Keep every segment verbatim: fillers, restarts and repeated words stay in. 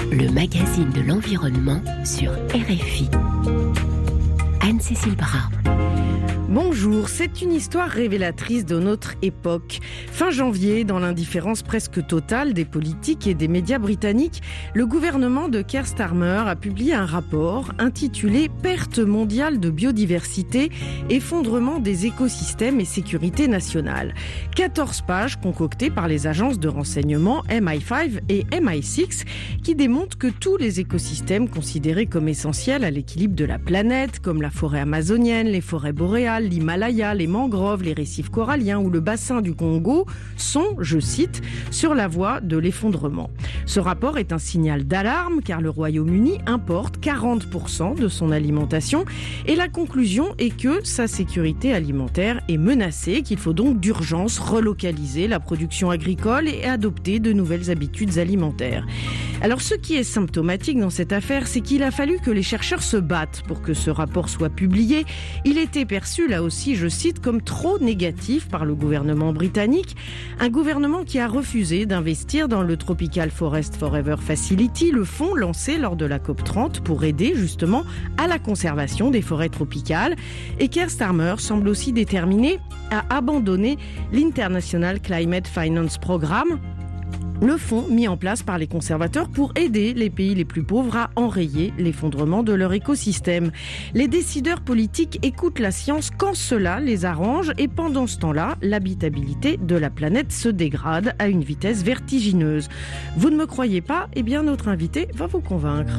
le magazine de l'environnement sur R F I. Anne-Cécile Bras. Bonjour, c'est une histoire révélatrice de notre époque. Fin janvier, dans l'indifférence presque totale des politiques et des médias britanniques, le gouvernement de Keir Starmer a publié un rapport intitulé « Perte mondiale de biodiversité, effondrement des écosystèmes et sécurité nationale ». quatorze pages concoctées par les agences de renseignement M I cinq et M I six qui démontrent que tous les écosystèmes considérés comme essentiels à l'équilibre de la planète, comme la forêt amazonienne, les forêts boréales, l'Himalaya, les mangroves, les récifs coralliens ou le bassin du Congo sont, je cite, sur la voie de l'effondrement. Ce rapport est un signal d'alarme car le Royaume-Uni importe quarante pour cent de son alimentation et la conclusion est que sa sécurité alimentaire est menacée, qu'il faut donc d'urgence relocaliser la production agricole et adopter de nouvelles habitudes alimentaires. Alors ce qui est symptomatique dans cette affaire, c'est qu'il a fallu que les chercheurs se battent pour que ce rapport soit publié. Il était perçu là aussi, je cite, comme trop négatif par le gouvernement britannique. Un gouvernement qui a refusé d'investir dans le Tropical Forest Forever Facility, le fonds lancé lors de la COP trente pour aider justement à la conservation des forêts tropicales. Et Keir Starmer semble aussi déterminé à abandonner l'International Climate Finance Programme, le fonds mis en place par les conservateurs pour aider les pays les plus pauvres à enrayer l'effondrement de leur écosystème. Les décideurs politiques écoutent la science quand cela les arrange et pendant ce temps-là, l'habitabilité de la planète se dégrade à une vitesse vertigineuse. Vous ne me croyez pas ? Eh bien, notre invité va vous convaincre.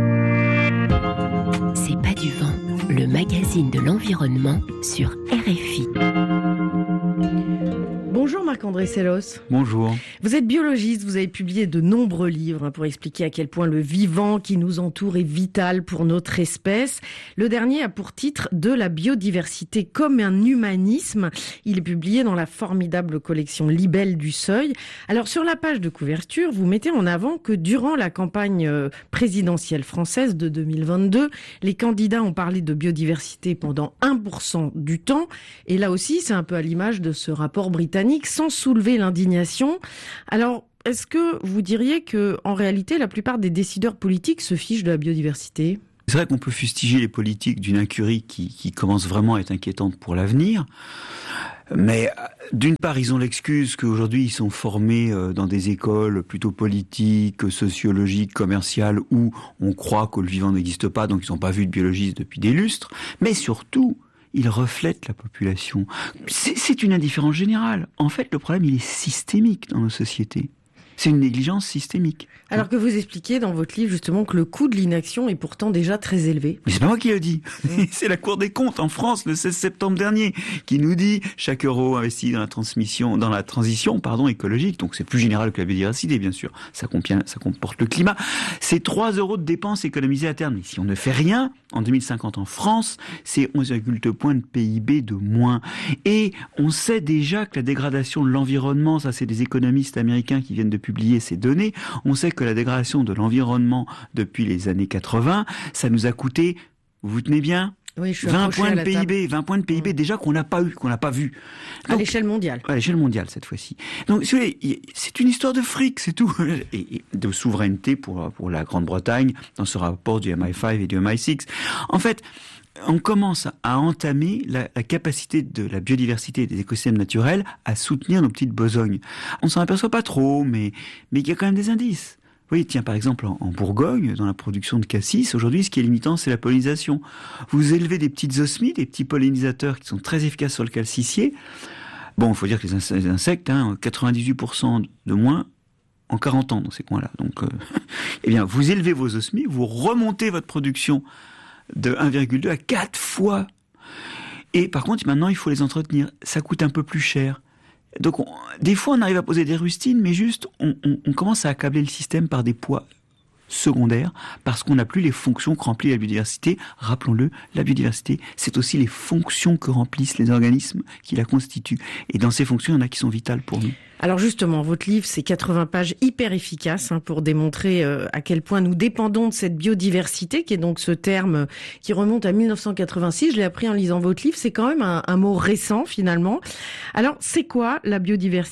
C'est pas du vent, le magazine de l'environnement sur R F I. Bonjour Marc-André Sellos. Bonjour. Vous êtes biologiste, vous avez publié de nombreux livres pour expliquer à quel point le vivant qui nous entoure est vital pour notre espèce. Le dernier a pour titre « De la biodiversité comme un humanisme ». Il est publié dans la formidable collection Libelle du Seuil. Alors sur la page de couverture, vous mettez en avant que durant la campagne présidentielle française de deux mille vingt-deux, les candidats ont parlé de biodiversité pendant un pour cent du temps. Et là aussi, c'est un peu à l'image de ce rapport britannique, sans soulever l'indignation. Alors, est-ce que vous diriez que, en réalité, la plupart des décideurs politiques se fichent de la biodiversité ? C'est vrai qu'on peut fustiger les politiques d'une incurie qui, qui commence vraiment à être inquiétante pour l'avenir. Mais d'une part, ils ont l'excuse qu'aujourd'hui, ils sont formés dans des écoles plutôt politiques, sociologiques, commerciales, où on croit que le vivant n'existe pas, donc ils n'ont pas vu de biologistes depuis des lustres. Mais surtout, il reflète la population. C'est, c'est une indifférence générale. En fait, le problème, il est systémique dans nos sociétés. C'est une négligence systémique. Alors que vous expliquez dans votre livre justement que le coût de l'inaction est pourtant déjà très élevé. Mais c'est pas moi qui le dis. Mmh. C'est la Cour des comptes en France le seize septembre dernier qui nous dit chaque euro investi dans la transmission, dans la transition, pardon, écologique. Donc c'est plus général que la biodiversité, bien sûr. Ça contient, ça comporte le climat. C'est trois euros de dépenses économisées à terme. Mais si on ne fait rien, en deux mille cinquante en France, c'est onze virgule deux points de P I B de moins. Et on sait déjà que la dégradation de l'environnement, ça c'est des économistes américains qui viennent de publier ces données, on sait que la dégradation de l'environnement depuis les années quatre-vingts, ça nous a coûté, vous vous tenez bien, oui, je suis vingt points de P I B, table. vingt points de P I B mmh. déjà qu'on n'a pas eu, qu'on n'a pas vu. Donc, à l'échelle mondiale. À l'échelle mondiale cette fois-ci. Donc c'est une histoire de fric, c'est tout, et de souveraineté pour pour la Grande-Bretagne dans ce rapport du M I cinq et du M I six. En fait, on commence à entamer la, la capacité de la biodiversité et des écosystèmes naturels à soutenir nos petites besognes. On s'en aperçoit pas trop, mais mais il y a quand même des indices. Oui, tiens, par exemple, en, en Bourgogne, dans la production de cassis, aujourd'hui, ce qui est limitant, c'est la pollinisation. Vous élevez des petites osmies, des petits pollinisateurs qui sont très efficaces sur le calcicier. Bon, il faut dire que les, les insectes, hein, quatre-vingt-dix-huit pour cent de moins en quarante ans dans ces coins-là. Donc, euh, eh bien, vous élevez vos osmies, vous remontez votre production de un virgule deux à quatre fois. Et par contre, maintenant, il faut les entretenir. Ça coûte un peu plus cher. Donc, on, des fois, on arrive à poser des rustines, mais juste, on, on, on commence à accabler le système par des poids secondaires, parce qu'on n'a plus les fonctions que remplit la biodiversité. Rappelons-le, la biodiversité, c'est aussi les fonctions que remplissent les organismes qui la constituent. Et dans ces fonctions, il y en a qui sont vitales pour nous. Alors justement, votre livre, c'est quatre-vingts pages hyper efficaces hein, pour démontrer euh, à quel point nous dépendons de cette biodiversité, qui est donc ce terme euh, qui remonte à mille neuf cent quatre-vingt-six. Je l'ai appris en lisant votre livre. C'est quand même un, un mot récent finalement. Alors, c'est quoi la biodiversité ?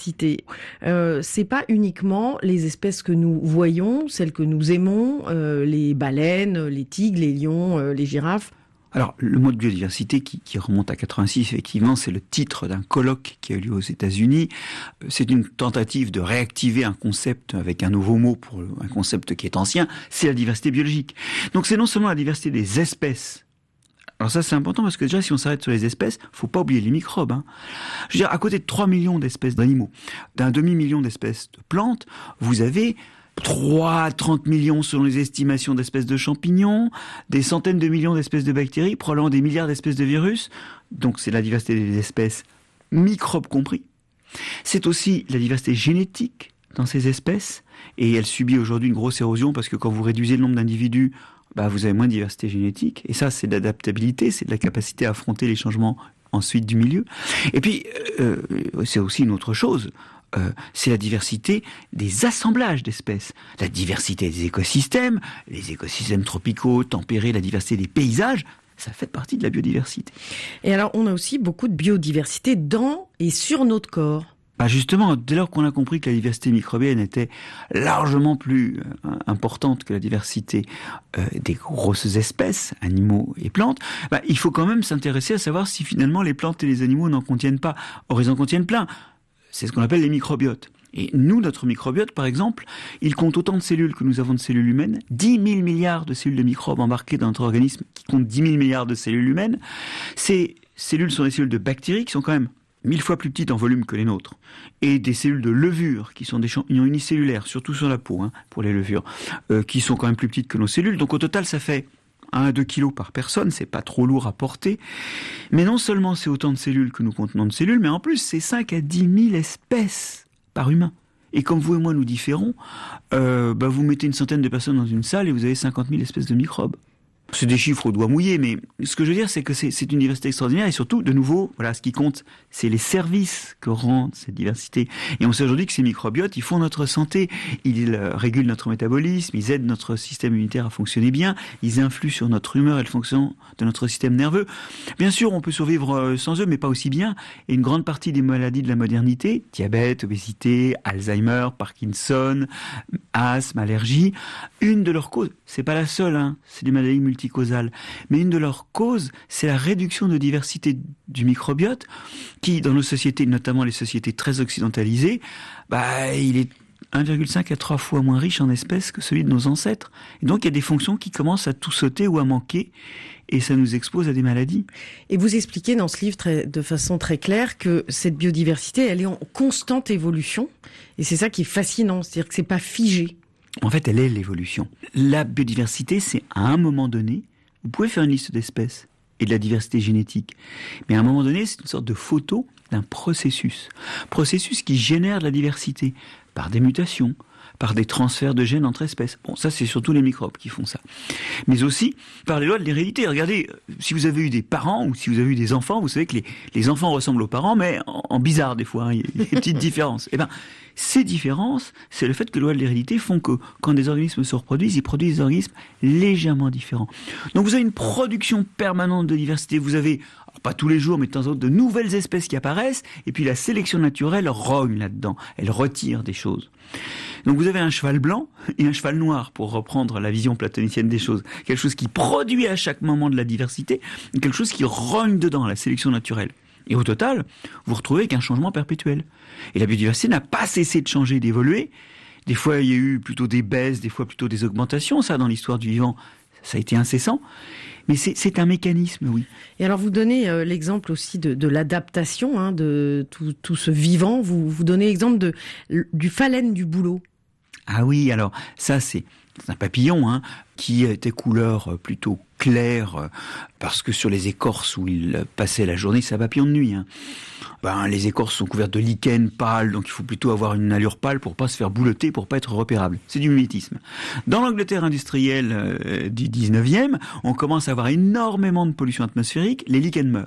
euh, C'est pas uniquement les espèces que nous voyons, celles que nous aimons, euh, les baleines, les tigres, les lions, euh, les girafes. Alors, le mot de biodiversité qui, qui remonte à quatre-vingt-six, effectivement, c'est le titre d'un colloque qui a eu lieu aux États-Unis. C'est une tentative de réactiver un concept avec un nouveau mot pour un concept qui est ancien, c'est la diversité biologique. Donc, c'est non seulement la diversité des espèces. Alors ça, c'est important parce que déjà, si on s'arrête sur les espèces, faut pas oublier les microbes. Hein. Je veux dire, à côté de trois millions d'espèces d'animaux, d'un demi-million d'espèces de plantes, vous avez trois à trente millions selon les estimations d'espèces de champignons, des centaines de millions d'espèces de bactéries, probablement des milliards d'espèces de virus. Donc c'est la diversité des espèces, microbes compris. C'est aussi la diversité génétique dans ces espèces, et elle subit aujourd'hui une grosse érosion parce que quand vous réduisez le nombre d'individus, bah vous avez moins de diversité génétique, et ça c'est de l'adaptabilité, c'est de la capacité à affronter les changements ensuite du milieu. Et puis euh, c'est aussi une autre chose. Euh, c'est la diversité des assemblages d'espèces, la diversité des écosystèmes, les écosystèmes tropicaux, tempérés, la diversité des paysages, ça fait partie de la biodiversité. Et alors, on a aussi beaucoup de biodiversité dans et sur notre corps. Bah justement, dès lors qu'on a compris que la diversité microbienne était largement plus euh, importante que la diversité euh, des grosses espèces, animaux et plantes, bah, il faut quand même s'intéresser à savoir si finalement les plantes et les animaux n'en contiennent pas. Or, ils en contiennent plein. C'est ce qu'on appelle les microbiotes. Et nous, notre microbiote, par exemple, il compte autant de cellules que nous avons de cellules humaines, dix mille milliards de cellules de microbes embarquées dans notre organisme qui compte dix mille milliards de cellules humaines. Ces cellules sont des cellules de bactéries qui sont quand même mille fois plus petites en volume que les nôtres, et des cellules de levure qui sont des champignons unicellulaires, surtout sur la peau, hein, pour les levures, euh, qui sont quand même plus petites que nos cellules. Donc au total, ça fait un à deux kilos par personne, c'est pas trop lourd à porter. Mais non seulement c'est autant de cellules que nous contenons de cellules, mais en plus c'est cinq à dix mille espèces par humain. Et comme vous et moi nous différons, euh, bah vous mettez une centaine de personnes dans une salle et vous avez cinquante mille espèces de microbes. C'est des chiffres au doigt mouillé, mais ce que je veux dire, c'est que c'est, c'est une diversité extraordinaire, et surtout, de nouveau, voilà, ce qui compte, c'est les services que rend cette diversité. Et on sait aujourd'hui que ces microbiotes, ils font notre santé, ils euh, régulent notre métabolisme, ils aident notre système immunitaire à fonctionner bien, ils influent sur notre humeur et le fonctionnement de notre système nerveux. Bien sûr, on peut survivre euh, sans eux, mais pas aussi bien. Et une grande partie des maladies de la modernité, diabète, obésité, Alzheimer, Parkinson, asthme, allergie, une de leurs causes, c'est pas la seule, hein, c'est des maladies multi multicausales. Mais une de leurs causes, c'est la réduction de diversité du microbiote, qui, dans nos sociétés, notamment les sociétés très occidentalisées, bah, il est un virgule cinq à trois fois moins riche en espèces que celui de nos ancêtres. Et donc, il y a des fonctions qui commencent à tout sauter ou à manquer, et ça nous expose à des maladies. Et vous expliquez dans ce livre très, de façon très claire que cette biodiversité, elle est en constante évolution, et c'est ça qui est fascinant, c'est-à-dire que c'est pas figé. En fait, elle est l'évolution. La biodiversité, c'est à un moment donné, vous pouvez faire une liste d'espèces et de la diversité génétique, mais à un moment donné, c'est une sorte de photo d'un processus. Processus qui génère de la diversité par des mutations, par des transferts de gènes entre espèces. Bon, ça, c'est surtout les microbes qui font ça. Mais aussi par les lois de l'hérédité. Regardez, si vous avez eu des parents ou si vous avez eu des enfants, vous savez que les, les enfants ressemblent aux parents, mais en, en bizarre des fois, hein, il y a des petites différences. Eh ben, ces différences, c'est le fait que les lois de l'hérédité font que quand des organismes se reproduisent, ils produisent des organismes légèrement différents. Donc vous avez une production permanente de diversité. Vous avez, alors pas tous les jours, mais de temps en temps, de nouvelles espèces qui apparaissent, et puis la sélection naturelle rogne là-dedans. Elle retire des choses. Donc vous avez un cheval blanc et un cheval noir, pour reprendre la vision platonicienne des choses. Quelque chose qui produit à chaque moment de la diversité, et quelque chose qui rogne dedans, la sélection naturelle. Et au total, vous vous retrouvez avec un changement perpétuel. Et la biodiversité n'a pas cessé de changer, d'évoluer. Des fois, il y a eu plutôt des baisses, des fois plutôt des augmentations. Ça, dans l'histoire du vivant, ça a été incessant. Mais c'est, c'est un mécanisme, oui. Et alors, vous donnez euh, l'exemple aussi de, de l'adaptation, hein, de tout, tout ce vivant. Vous, vous donnez l'exemple de, du phalène du bouleau. Ah oui, alors ça, c'est un papillon hein, qui était couleur plutôt claire, parce que sur les écorces où il passait la journée, c'est un papillon de nuit. Hein. Ben, les écorces sont couvertes de lichen pâle, donc il faut plutôt avoir une allure pâle pour pas se faire bouleter, pour pas être repérable. C'est du mimétisme. Dans l'Angleterre industrielle euh, du dix-neuvième, on commence à avoir énormément de pollution atmosphérique, les lichens meurent.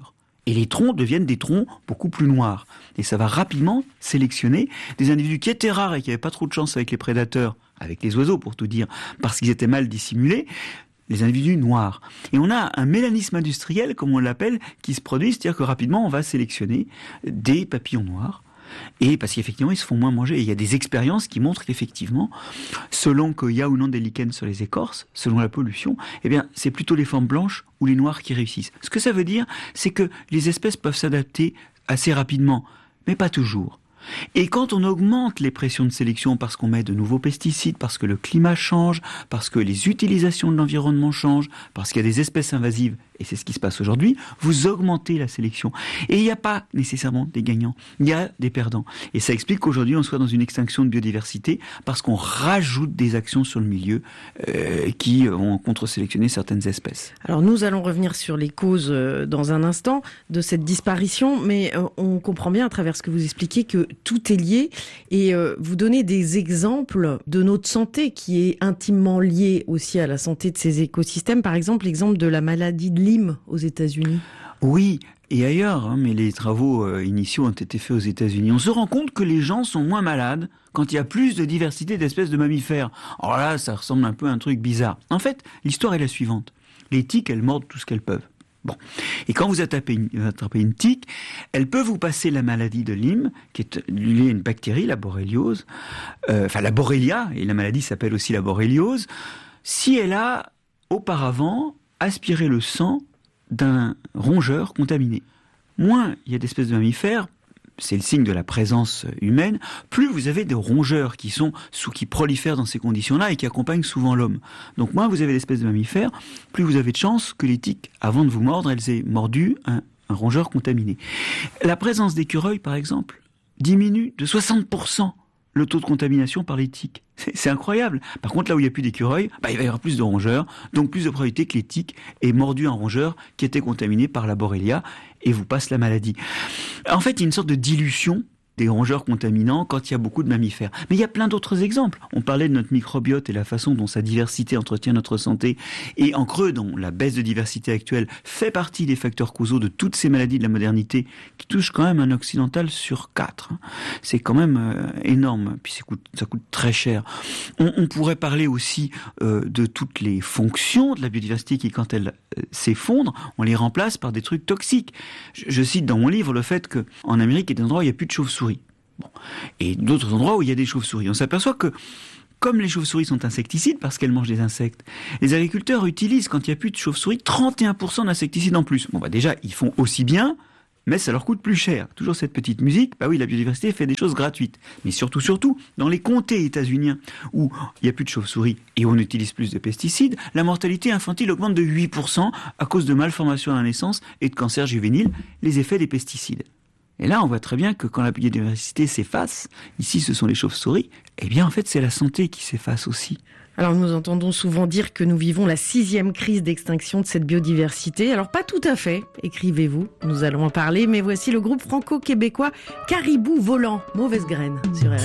Et les troncs deviennent des troncs beaucoup plus noirs. Et ça va rapidement sélectionner des individus qui étaient rares et qui n'avaient pas trop de chance avec les prédateurs, avec les oiseaux pour tout dire, parce qu'ils étaient mal dissimulés, les individus noirs. Et on a un mélanisme industriel, comme on l'appelle, qui se produit, c'est-à-dire que rapidement on va sélectionner des papillons noirs. Et parce qu'effectivement, ils se font moins manger. Et il y a des expériences qui montrent qu'effectivement, selon qu'il y a ou non des lichens sur les écorces, selon la pollution, eh bien, c'est plutôt les formes blanches ou les noirs qui réussissent. Ce que ça veut dire, c'est que les espèces peuvent s'adapter assez rapidement, mais pas toujours. Et quand on augmente les pressions de sélection parce qu'on met de nouveaux pesticides, parce que le climat change, parce que les utilisations de l'environnement changent, parce qu'il y a des espèces invasives, et c'est ce qui se passe aujourd'hui, vous augmentez la sélection. Et il n'y a pas nécessairement des gagnants, il y a des perdants. Et ça explique qu'aujourd'hui on soit dans une extinction de biodiversité parce qu'on rajoute des actions sur le milieu euh, qui vont contre-sélectionner certaines espèces. Alors nous allons revenir sur les causes euh, dans un instant de cette disparition, mais euh, on comprend bien à travers ce que vous expliquez que tout est lié et euh, vous donnez des exemples de notre santé qui est intimement liée aussi à la santé de ces écosystèmes. Par exemple, l'exemple de la maladie de Lyme aux États-Unis. Oui, et ailleurs, hein, mais les travaux euh, initiaux ont été faits aux États-Unis. On se rend compte que les gens sont moins malades quand il y a plus de diversité d'espèces de mammifères. Alors là, ça ressemble un peu à un truc bizarre. En fait, l'histoire est la suivante. Les tiques, elles mordent tout ce qu'elles peuvent. Bon. Et quand vous attrapez une, attrapez une tique, elle peut vous passer la maladie de Lyme, qui est liée à une bactérie, la borréliose, euh, enfin la borrelia, et la maladie s'appelle aussi la borréliose, si elle a auparavant aspiré le sang d'un rongeur contaminé. Moins il y a d'espèces de mammifères, c'est le signe de la présence humaine, plus vous avez de rongeurs qui sont sous qui prolifèrent dans ces conditions-là et qui accompagnent souvent l'homme. Donc moins vous avez d'espèces de mammifères, plus vous avez de chances que les tiques, avant de vous mordre, elles aient mordu un, un rongeur contaminé. La présence d'écureuils, par exemple, diminue de soixante pour cent le taux de contamination par les tiques. C'est, c'est incroyable. Par contre, là où il n'y a plus d'écureuils, bah, il va y avoir plus de rongeurs, donc plus de probabilité que les tiques aient mordu un rongeur qui était contaminé par la borrelia et vous passe la maladie. En fait, il y a une sorte de dilution des rongeurs contaminants quand il y a beaucoup de mammifères. Mais il y a plein d'autres exemples. On parlait de notre microbiote et la façon dont sa diversité entretient notre santé. Et en creux, dont la baisse de diversité actuelle fait partie des facteurs causaux de toutes ces maladies de la modernité qui touchent quand même un occidental sur quatre. C'est quand même euh, énorme. Puis ça coûte, ça coûte très cher. On, on pourrait parler aussi euh, de toutes les fonctions de la biodiversité qui, quand elles euh, s'effondrent, on les remplace par des trucs toxiques. Je, je cite dans mon livre le fait qu'en Amérique, il y a des endroits où il n'y a plus de chauves-souris. Bon. Et d'autres endroits où il y a des chauves-souris. On s'aperçoit que, comme les chauves-souris sont insecticides parce qu'elles mangent des insectes, les agriculteurs utilisent, quand il n'y a plus de chauves-souris, trente et un pour cent d'insecticides en plus. Bon, bah déjà, ils font aussi bien, mais ça leur coûte plus cher. Toujours cette petite musique, bah oui, la biodiversité fait des choses gratuites. Mais surtout, surtout, dans les comtés états-uniens, où il n'y a plus de chauves-souris et où on utilise plus de pesticides, la mortalité infantile augmente de huit pour cent à cause de malformations à la naissance et de cancers juvéniles, les effets des pesticides. Et là, on voit très bien que quand la biodiversité s'efface, ici ce sont les chauves-souris, eh bien en fait c'est la santé qui s'efface aussi. Alors nous entendons souvent dire que nous vivons la sixième crise d'extinction de cette biodiversité. Alors pas tout à fait, écrivez-vous, nous allons en parler, mais voici le groupe franco-québécois Caribou Volant, mauvaise graine sur R F I.